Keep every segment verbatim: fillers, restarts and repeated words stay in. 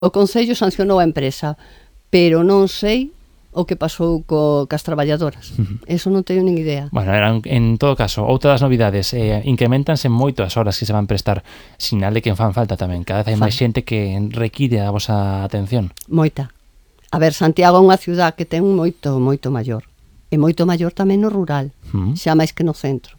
O Concello sancionou a empresa, pero non sei o que pasou co, cas traballadoras. Uh-huh. Eso non teño nin idea. Bueno, eran, en todo caso, outra das novidades, eh, incrementanse moito as horas que se van prestar, sinal de que fan falta tamén. Cada vez hai máis xente que require a vosa atención. Moita. A ver, Santiago é unha ciudad que ten moito, moito maior. E moito maior tamén no rural, uh-huh. xa máis que no centro.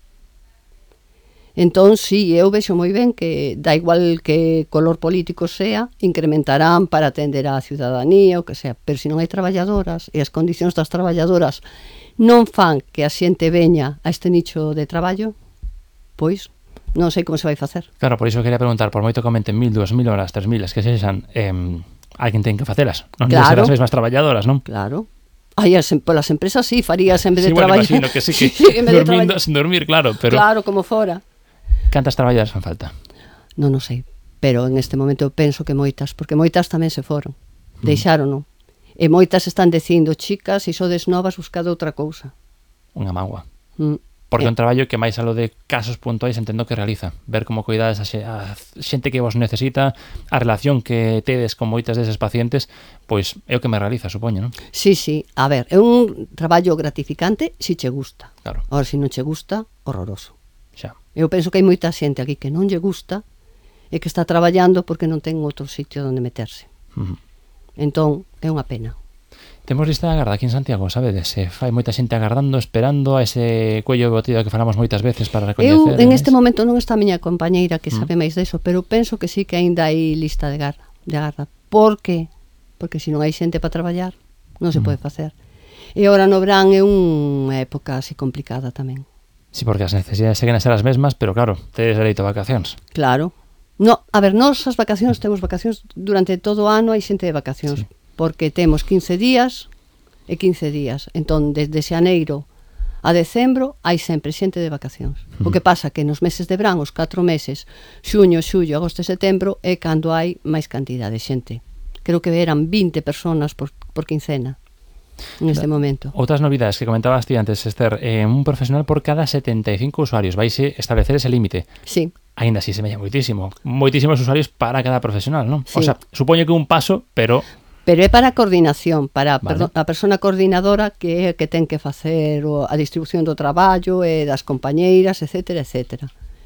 Entón, sí, eu vexo moi ben que da igual que color político sea, incrementarán para atender á ciudadanía, o que sea, pero se non hai traballadoras e as condicións das traballadoras non fan que a xente veña a este nicho de traballo, pois non sei como se vai facer. Claro, por iso quería preguntar, por moito que aumenten mil, dúas mil horas, tres mil, es que sexan, eh, alguén ten que facelas, non claro. Ser as mesmas traballadoras, non? Claro. Ai, as, polas empresas sí, farías en vez de sí, bueno, traballar. Imagino que sí, que sí, dormindo, sin dormir, claro, pero... Claro, como fora. Cantas traballadoras fan falta? Non o sei, pero en este momento penso que moitas, porque moitas tamén se foron, mm. deixárono. E moitas están dicindo, chicas, se sodes novas, buscade outra cousa. Unha mágoa. Mm. Porque é eh. un traballo que máis alo de casos puntuais entendo que realiza. Ver como cuidades a, xe, a xente que vos necesita, a relación que tedes con moitas deses pacientes, pois é o que me realiza, supoño, non? Sí, sí, a ver, é un traballo gratificante se che gusta. Claro. Ahora, se non che gusta, horroroso. Xa. Eu penso que hai moita xente aquí que non lle gusta e que está traballando porque non ten outro sitio onde meterse. Uh-huh. Entón, é unha pena. Temos lista de agarda aquí en Santiago, sabedes? Se fai moita xente agardando, esperando a ese cuello de botella que falamos moitas veces para recoñecer. Eu, en este momento, non está a miña compañeira que sabe uh-huh. máis deso, pero penso que sí que aínda hai lista de agarda. De agarda. Por que? Porque se non hai xente para traballar, non se uh-huh. pode facer. E agora no verán é unha época así complicada tamén. Sí, porque as necesidades seguen a ser as mesmas, pero claro, tedes dereito a vacacións. Claro. No, a ver, nós as vacacións temos vacacións durante todo o ano, hai xente de vacacións, sí. porque temos quince días e quince días. Entón, desde xaneiro a decembro hai sempre xente de vacacións. Uh-huh. O que pasa que nos meses de verán, os catro meses, xuño, xullo, agosto e setembro, é cando hai máis cantidade de xente. Creo que eran vinte personas por, por quincena. En este momento. Outras novidades que comentabas ti antes, Esther, eh, un profesional por cada setenta e cinco usuarios, vaise establecer ese límite. Sí. Ainda así se me moitísimo. Moitísimos usuarios para cada profesional, non? Sí. O sea, supoño que un paso, pero... Pero é para a coordinación, para vale. a persona coordinadora que é que ten que facer a distribución do traballo e das compañeiras, etcétera, etcétera.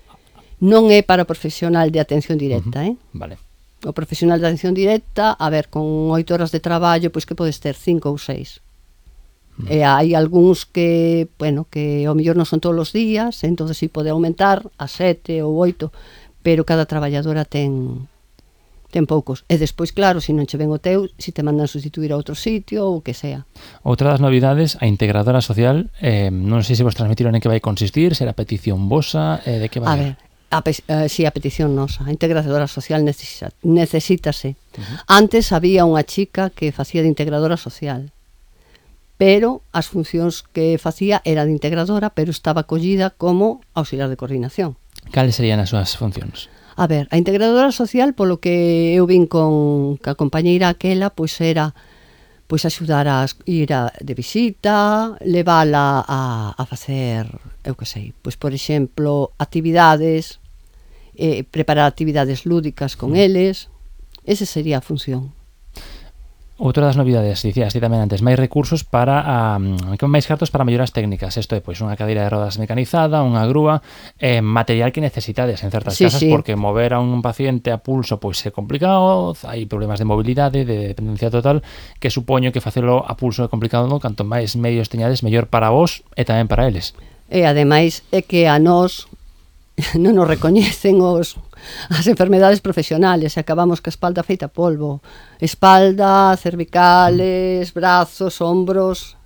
Non é para o profesional de atención directa, uh-huh. eh? Vale. O profesional de atención directa, a ver, con oito horas de traballo, pois que podes ter cinco ou seis. Mm. E hai algúns que, bueno, que ao mellor non son todos os días, entonces si pode aumentar a sete ou oito, pero cada traballadora ten ten poucos. E despois, claro, se non che ven o teu, si te mandan sustituir a outro sitio ou o que sea. Outra das novidades, a integradora social, eh, non sei se vos transmitiron en que vai consistir, será petición vosa, eh, de que vai? A ver, a, uh, si a petición nosa, a integradora social necesita, necesítase. Uh-huh. Antes había unha chica que facía de integradora social, pero as funcións que facía era de integradora, pero estaba acollida como auxiliar de coordinación. Cales serían as súas funcións? A ver, a integradora social, polo que eu vin con a compañeira aquela, pois era pois axudar a ir a, de visita, levala a, a facer, eu que sei, pois por exemplo, actividades, eh, preparar actividades lúdicas con eles, esa sería a función. Outra das novidades, dicías ti tamén antes, máis recursos para um, máis cartos para melloras técnicas. Isto é, pois, unha cadeira de rodas mecanizada, unha grúa, eh, material que necesitades en certas sí, casas, sí. porque mover a un paciente a pulso pois é complicado, hai problemas de mobilidade, de dependencia total, que supoño que facelo a pulso é complicado, non? Canto máis medios teñades, mellor para vos e tamén para eles. E ademais é que a nós non nos recoñecen os as enfermedades profesionales, e acabamos ca espalda feita polvo, espalda, cervicales, brazos, hombros,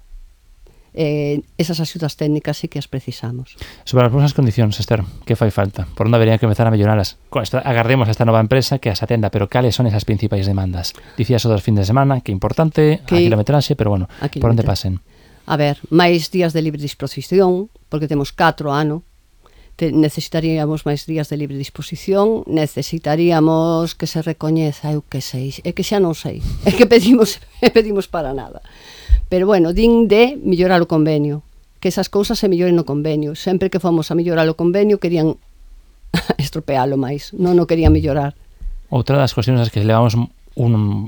eh, esas axudas técnicas sí que as precisamos. Sobre as vosas condicións, Esther, que fai falta? Por onde habería que empezar a melloralas? Agardemos a esta nova empresa que as atenda, pero cales son esas principais demandas? Dicías o dos fin de semana, que é importante, que... a kilometraxe, pero bueno, por onde pasen? A ver, máis días de libre disposición, porque temos catro ano, necesitaríamos máis días de libre disposición, necesitaríamos que se recoñeza, eu que sei, é que xa non sei, é que pedimos, pedimos para nada. Pero bueno, din de mellorar o convenio, que esas cousas se melloren no convenio. Sempre que fomos a mellorar o convenio querían estropealo máis, non o querían mellorar. Outra das cuestións as que levamos un,